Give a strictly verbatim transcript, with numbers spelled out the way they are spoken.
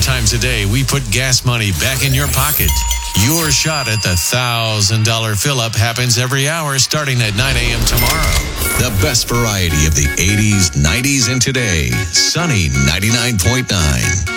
times a day, we put gas money back in your pocket. Your shot at the one thousand dollars fill-up happens every hour starting at nine a.m. tomorrow. The best variety of the eighties, nineties, and today. Sunny ninety-nine point nine.